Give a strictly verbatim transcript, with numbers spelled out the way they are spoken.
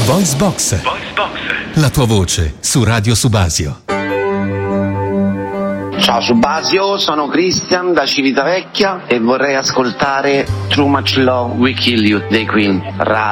Voice Box. Voice Box. La tua voce su Radio Subasio. Ciao Subasio, sono Christian da Civitavecchia e vorrei ascoltare Too Much Love We Kill You dei Queen. Radio